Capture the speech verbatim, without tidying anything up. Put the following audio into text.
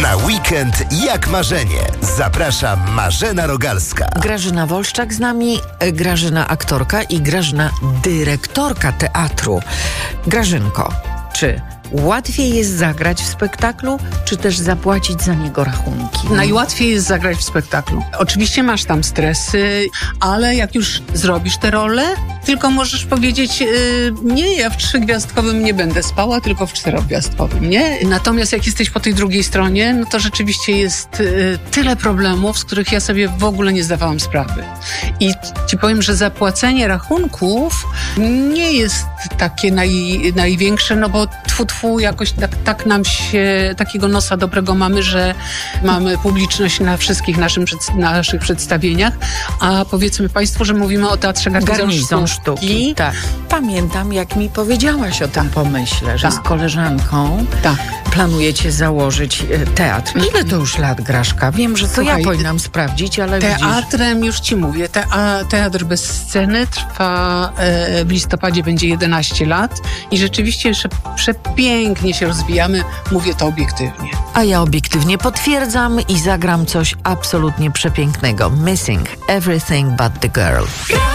Na weekend jak marzenie. Zaprasza Marzena Rogalska. Grażyna Wolszczak z nami, Grażyna aktorka i Grażyna dyrektorka teatru. Grażynko, czy łatwiej jest zagrać w spektaklu, czy też zapłacić za niego rachunki? Najłatwiej jest zagrać w spektaklu. Oczywiście masz tam stresy, ale jak już zrobisz tę rolę, tylko możesz powiedzieć, yy, nie, ja w trzygwiazdkowym nie będę spała, tylko w czterogwiazdkowym, nie? Natomiast jak jesteś po tej drugiej stronie, no to rzeczywiście jest yy, tyle problemów, z których ja sobie w ogóle nie zdawałam sprawy. I ci powiem, że zapłacenie rachunków nie jest takie naj, największe, no bo tfu, tfu, jakoś tak, tak nam się, takiego nosa dobrego mamy, że mamy publiczność na wszystkich naszym, naszych przedstawieniach, a powiedzmy Państwu, że mówimy o Teatrze Garnizon Sztuki. Tak. Pamiętam, jak mi powiedziałaś o tym tak. pomyśle, że tak. z koleżanką tak. planujecie założyć teatr. Ile to już lat, Graszka? Wiem, że to Słuchaj, ja powinnam sprawdzić, ale teatrem widzisz... już ci mówię. Te, a, teatr bez sceny trwa e, w listopadzie będzie jedenaście lat i rzeczywiście jeszcze przepięknie się rozwijamy. Mówię to obiektywnie. A ja obiektywnie potwierdzam i zagram coś absolutnie przepięknego. Missing Everything But The Girl.